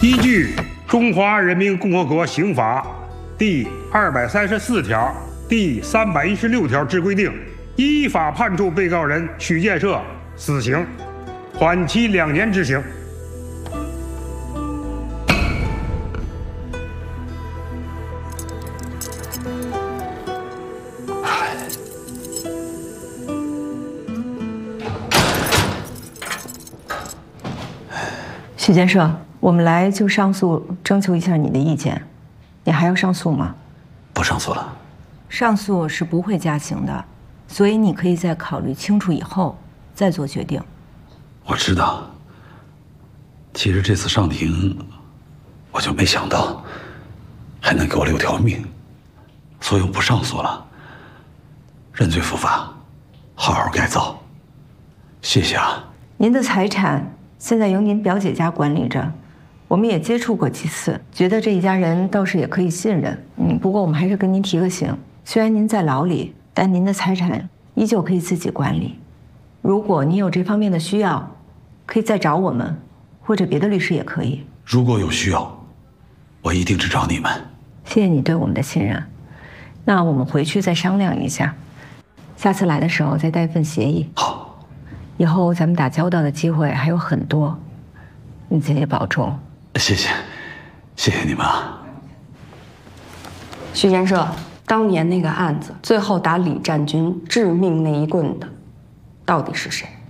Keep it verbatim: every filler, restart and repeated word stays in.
依据《中华人民共和国刑法》第二百三十四条、第三百一十六条之规定，依法判处被告人许建设死刑，缓期两年执行。 许建设，我们来就上诉征求一下你的意见。你还要上诉吗？ 不上诉了。 上诉是不会加刑的，所以你可以在考虑清楚以后再做决定。 我知道。其实这次上庭，我就没想到还能给我留条命，所以我不上诉了，认罪伏法，好好改造。谢谢啊。 您的财产 现在由您表姐家管理着，我们也接触过几次，觉得这一家人倒是也可以信任。嗯，不过我们还是跟您提个醒，虽然您在牢里，但您的财产依旧可以自己管理。如果您有这方面的需要，可以再找我们，或者别的律师也可以。 如果有需要，我一定只找你们。 谢谢你对我们的信任。那我们回去再商量一下，下次来的时候再带份协议。 好。 以后咱们打交道的机会还有很多，你自己保重。 谢谢，谢谢你们啊。 许建设，当年那个案子，最后打李占军致命那一棍的，到底是谁？